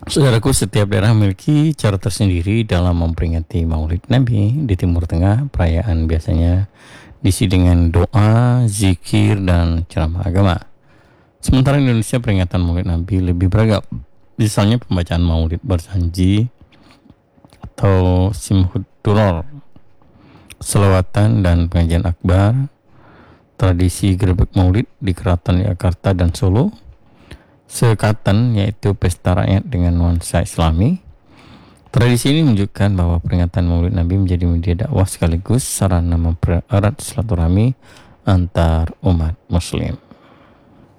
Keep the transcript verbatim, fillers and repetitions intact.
Saudaraku, setiap daerah memiliki cara tersendiri dalam memperingati Maulid Nabi. Di Timur Tengah, perayaan biasanya diisi dengan doa, zikir, dan ceramah agama. Sementara di Indonesia, peringatan Maulid Nabi lebih beragam. Misalnya pembacaan Maulid berjanji atau simhud duror, selawatan dan pengajian akbar, tradisi gerebek Maulid di Keraton Yogyakarta dan Solo, sekatan yaitu pesta rakyat dengan nuansa Islami. Tradisi ini menunjukkan bahwa peringatan Maulid Nabi menjadi media dakwah sekaligus sarana mempererat silaturahmi antar umat Muslim.